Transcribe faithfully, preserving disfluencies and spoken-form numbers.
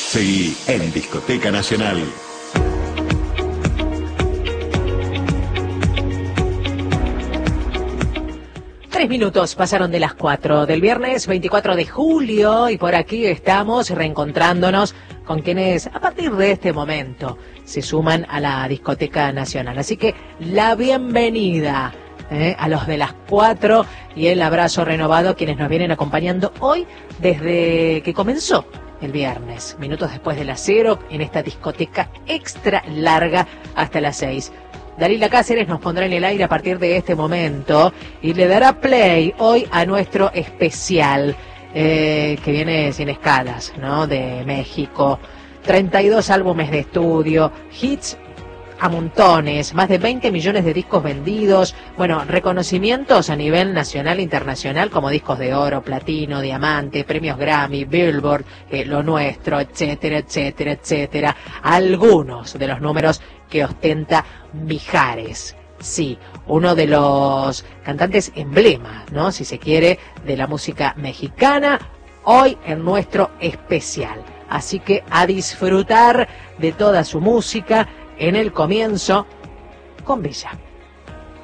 Seguí en Discoteca Nacional. Tres minutos pasaron de las cuatro del viernes veinticuatro de julio y por aquí estamos reencontrándonos con quienes a partir de este momento se suman a la Discoteca Nacional. Así que la bienvenida eh, a los de las cuatro y el abrazo renovado a quienes nos vienen acompañando hoy desde que comenzó el viernes, minutos después de las cero, en esta discoteca extra larga hasta las seis. Dalila Cáceres nos pondrá en el aire a partir de este momento y le dará play hoy a nuestro especial eh, que viene sin escalas, ¿no? De México. treinta y dos álbumes de estudio, hits a montones, más de veinte millones de discos vendidos, bueno, reconocimientos a nivel nacional e internacional como discos de oro, platino, diamante, premios Grammy, Billboard, eh, Lo Nuestro, etcétera, etcétera, etcétera. Algunos de los números que ostenta Mijares. Sí, uno de los cantantes emblema, ¿no? Si se quiere, de la música mexicana, hoy en nuestro especial. Así que a disfrutar de toda su música en el comienzo con Bella.